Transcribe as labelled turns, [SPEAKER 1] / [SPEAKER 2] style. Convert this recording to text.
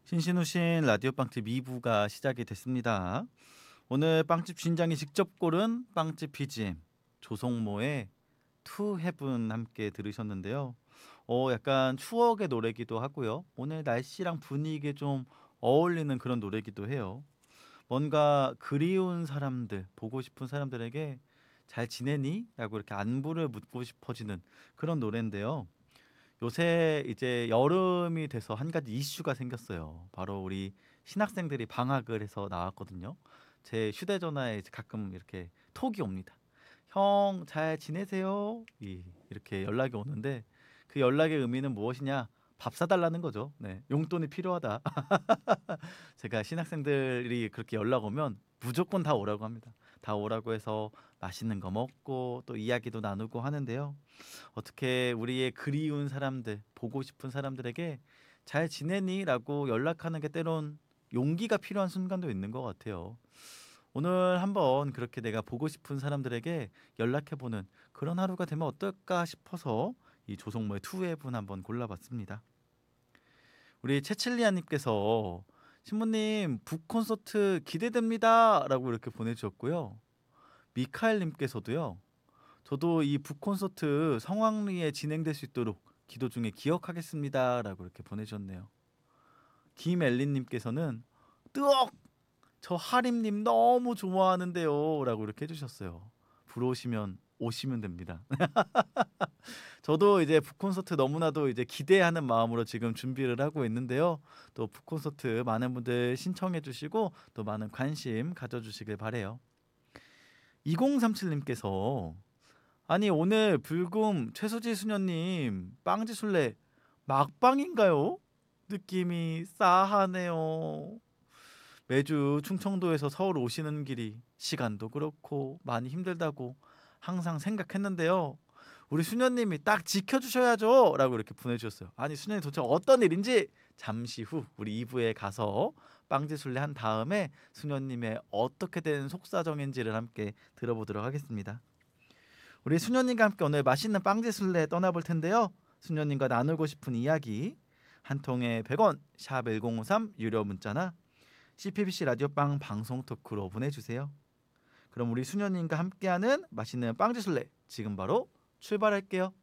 [SPEAKER 1] 신신우신 라디오 빵집 2부가 시작이 됐습니다. 오늘 빵집 주인장이 직접 고른 빵집 BGM 조성모의 To Heaven 함께 들으셨는데요. 약간 추억의 노래기도 하고요. 오늘 날씨랑 분위기에 좀 어울리는 그런 노래기도 해요. 뭔가 그리운 사람들, 보고 싶은 사람들에게 잘 지내니? 라고 이렇게 안부를 묻고 싶어지는 그런 노래인데요. 요새 이제 여름이 돼서 한 가지 이슈가 생겼어요. 바로 우리 신학생들이 방학을 해서 나왔거든요. 제 휴대전화에 이제 가끔 이렇게 톡이 옵니다. 형, 잘 지내세요? 이렇게 연락이 오는데 그 연락의 의미는 무엇이냐? 밥 사달라는 거죠. 네, 용돈이 필요하다. 제가 신학생들이 그렇게 연락 오면 무조건 다 오라고 합니다. 다 오라고 해서 맛있는 거 먹고 또 이야기도 나누고 하는데요. 어떻게 우리의 그리운 사람들, 보고 싶은 사람들에게 잘 지내니? 라고 연락하는 게 때론 용기가 필요한 순간도 있는 것 같아요. 오늘 한번 그렇게 내가 보고 싶은 사람들에게 연락해보는 그런 하루가 되면 어떨까 싶어서 이 조성모의 투앱은 한번 골라봤습니다. 우리 채칠리아님께서 신부님 북 콘서트 기대됩니다 라고 이렇게 보내주셨고요. 미카엘님께서도요. 저도 이 북 콘서트 성황리에 진행될 수 있도록 기도 중에 기억하겠습니다 라고 이렇게 보내주셨네요. 김엘린님께서는 뜨억! 저 하림님 너무 좋아하는데요 라고 이렇게 해주셨어요. 부러우시면 오시면 됩니다. 저도 이제 북 콘서트 너무나도 이제 기대하는 마음으로 지금 준비를 하고 있는데요. 또 북 콘서트 많은 분들 신청해 주시고 또 많은 관심 가져주시길 바래요. 2037님께서 아니 오늘 불금 최수지 수녀님 빵지술래 막방인가요? 느낌이 싸하네요. 매주 충청도에서 서울 오시는 길이 시간도 그렇고 많이 힘들다고 항상 생각했는데요. 우리 수녀님이 딱 지켜주셔야죠 라고 이렇게 보내주셨어요. 아니 수녀님 도대체 어떤 일인지 잠시 후 우리 2부에 가서 빵지술래 한 다음에 수녀님의 어떻게 된 속사정인지를 함께 들어보도록 하겠습니다. 우리 수녀님과 함께 오늘 맛있는 빵지술래 떠나볼 텐데요. 수녀님과 나누고 싶은 이야기 한 통에 100원 샵 1053 유료 문자나 CPBC 라디오빵 방송 토크로 보내주세요. 그럼 우리 수녀님과 함께하는 맛있는 빵지술래 지금 바로 출발할게요.